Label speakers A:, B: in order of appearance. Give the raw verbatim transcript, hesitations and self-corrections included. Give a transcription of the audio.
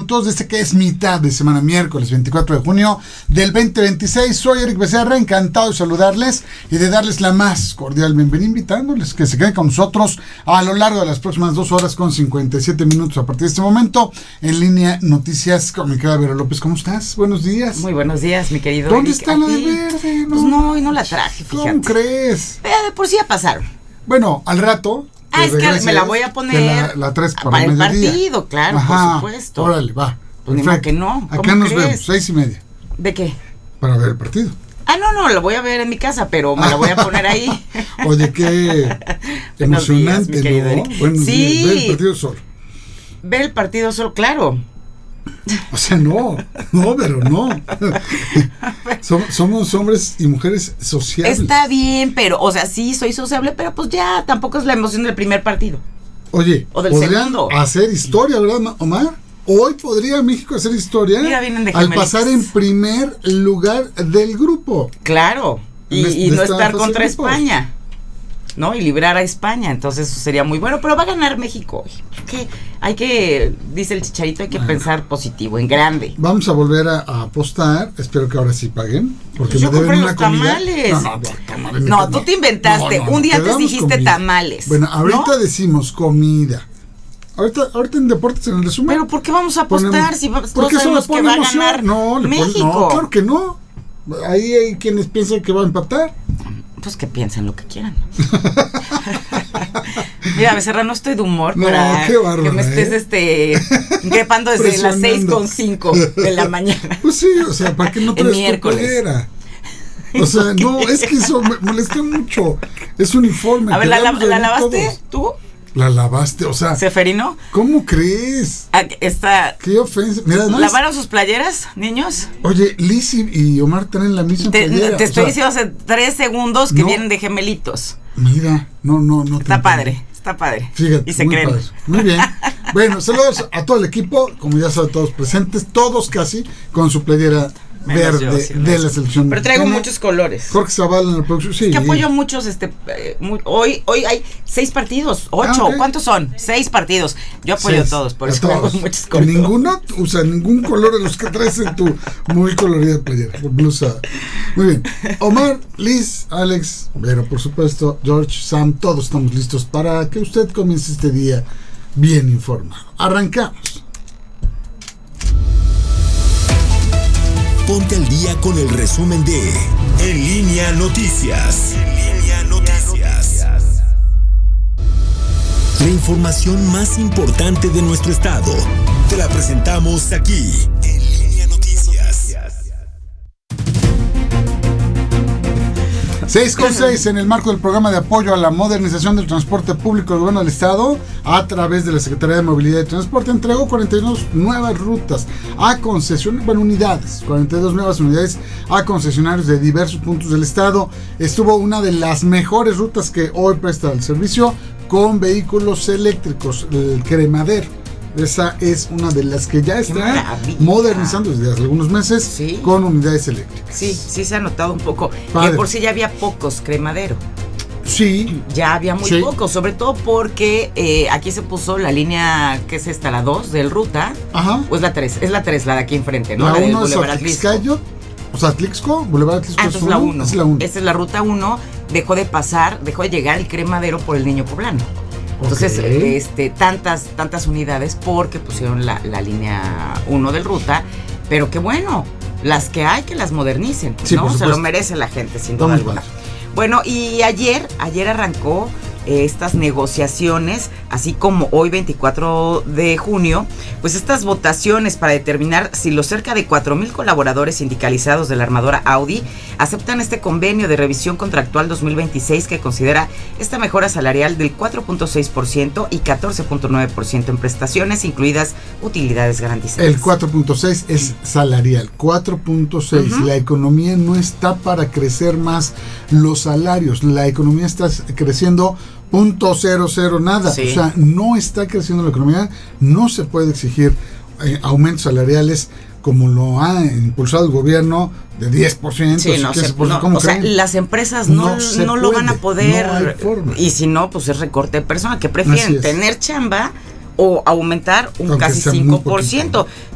A: todos de este que es mitad de semana, miércoles veinticuatro de junio del veinte veintiséis. Soy Eric Becerra, encantado de saludarles y de darles la más cordial bienvenida, invitándoles que se queden con nosotros a lo largo de las próximas dos horas con cincuenta y siete minutos a partir de este momento. En línea Noticias con mi querida Vero López. ¿Cómo estás? Buenos días.
B: Muy buenos días, mi querido
A: ¿Dónde
B: Eric?
A: está la de verde?
B: No, pues no, y no la traje, fíjate.
A: ¿Cómo crees?
B: Eh, de por sí ya pasaron.
A: Bueno, al rato...
B: Ah, es que me la voy a poner
A: la, la traes para,
B: para el
A: mediodía.
B: partido, claro,
A: Ajá,
B: por supuesto.
A: Órale, va.
B: Pues ni modo que no.
A: Acá nos
B: crees?
A: vemos, seis y media.
B: ¿De qué?
A: Para ver el partido.
B: Ah, no, no, lo voy a ver en mi casa, pero me la voy a poner ahí.
A: Oye, qué emocionante,
B: días,
A: ¿no?
B: Eric.
A: Buenos
B: sí.
A: días. Ver el partido solo.
B: Ver el partido solo, claro.
A: O sea, no, no, pero no. Somos, somos hombres y mujeres sociables.
B: Está bien, pero, o sea, sí, soy sociable, pero pues ya tampoco es la emoción del primer partido.
A: Oye,
B: o del
A: podrían
B: segundo.
A: hacer historia, ¿verdad, Omar? Hoy podría México hacer historia.
B: Mira, vienen de
A: al pasar en primer lugar del grupo.
B: Claro, y,
A: de,
B: y
A: de
B: no estar contra
A: grupo.
B: España, ¿no? Y librar a España, entonces eso sería muy bueno, pero va a ganar México. Que hay que, dice el Chicharito, hay que bueno. pensar positivo, en grande.
A: Vamos a volver a, a apostar, espero que ahora sí paguen, porque
B: yo
A: me deben una
B: los
A: comida.
B: Tamales.
A: No, no, tamales.
B: No, tú te inventaste,
A: no, no,
B: un día antes dijiste
A: comida.
B: tamales.
A: Bueno, ahorita
B: ¿no?
A: decimos comida. Ahorita, ahorita en deportes, en el resumen.
B: Pero ¿por qué vamos a apostar
A: ponemos,
B: si todos
A: porque
B: sabemos
A: eso
B: que va a ganar
A: no, le
B: México?
A: Pone, no, claro que no. Ahí hay quienes piensan que va a empatar.
B: Pues que piensen lo que quieran. Mira, Becerra, no estoy de humor
A: no,
B: para
A: qué bárbaro,
B: que me estés
A: ¿eh?
B: este grepando desde las seis con cinco de la mañana.
A: Pues sí, o sea, ¿para qué no traes tu playera? O sea, no, es que eso me molesta mucho. Es uniforme.
B: A ver, ¿la, la, ¿la lavaste todos. tú?
A: La lavaste, o sea.
B: ¿Seferino?
A: ¿Cómo crees?
B: Está.
A: Qué ofensa. Mira, además,
B: ¿lavaron sus playeras, niños?
A: Oye, Liz y Omar traen la misma
B: te,
A: playera.
B: Te estoy
A: o sea,
B: diciendo hace tres segundos que
A: no,
B: vienen de gemelitos.
A: Mira, no, no, no.
B: Está padre, está padre.
A: Fíjate,
B: y se
A: muy
B: creen.
A: Padre. Muy bien. Bueno, saludos a todo el equipo, como ya saben todos presentes, todos casi con su playera verde yo, sí, de la selección.
B: Pero traigo mexicana. Muchos colores.
A: Jorge Zavala en la producción. Sí.
B: Es que apoyo muchos, este, eh, muy, hoy, hoy hay seis partidos, ocho, ah, okay. ¿Cuántos son? Seis partidos. Yo apoyo seis, a todos, por eso todos. Tengo muchos colores.
A: Ninguno, o sea, ningún color de los que traes en tu muy colorida playera, blusa. Muy bien. Omar, Liz, Alex, Vero, por supuesto, George, Sam, todos estamos listos para que usted comience este día bien informado. Arrancamos.
C: Ponte al día con el resumen de En Línea Noticias. En Línea Noticias. La información más importante de nuestro estado te la presentamos aquí en Línea Noticias.
A: seis con seis en el marco del programa de apoyo a la modernización del transporte público del gobierno del estado, a través de la Secretaría de Movilidad y Transporte, entregó cuarenta y dos nuevas rutas a concesionarios, bueno, unidades, cuarenta y dos nuevas unidades a concesionarios de diversos puntos del estado. Estuvo una de las mejores rutas que hoy presta el servicio con vehículos eléctricos, el Cremadero. Esa es una de las que ya está modernizando desde hace algunos meses, sí, con unidades eléctricas.
B: Sí, sí se ha notado un poco. Padre. Que por sí ya había pocos Cremadero.
A: Sí.
B: Ya había muy sí. pocos, sobre todo porque eh, aquí se puso la línea, ¿qué es esta? La dos del Ruta.
A: Ajá.
B: O es la tres, es la tres, la de aquí enfrente, ¿no?
A: La,
B: la
A: uno es Atlixcayo, o sea, Atlixco, Boulevard Atlixco.
B: Ah, es la uno. Es la uno. Esa es la ruta uno, dejó de pasar, dejó de llegar el Cremadero por el Niño Poblano. Entonces, okay. este, tantas, tantas unidades porque pusieron la, la línea uno del Ruta, pero qué bueno, las que hay que las modernicen, sí, ¿no? Se lo merece la gente, sin duda alguna. Bueno, y ayer, ayer arrancó eh, estas negociaciones, así como hoy veinticuatro de junio, pues estas votaciones para determinar si los cerca de cuatro mil colaboradores sindicalizados de la armadora Audi aceptan este convenio de revisión contractual dos mil veintiséis que considera esta mejora salarial del cuatro punto seis por ciento y catorce punto nueve por ciento en prestaciones, incluidas utilidades garantizadas.
A: El cuatro punto seis es salarial, cuatro punto seis. Uh-huh. La economía no está para crecer más los salarios, la economía está creciendo punto cero cero nada, sí. O sea, no está creciendo la economía, no se puede exigir eh, aumentos salariales como lo ha impulsado el gobierno de diez por ciento.
B: Sí, no se, no, o sea, las empresas no, no, no lo van a poder, no hay forma. Y si no, pues es recorte de personal, que prefieren tener chamba o aumentar un aunque casi cinco por ciento.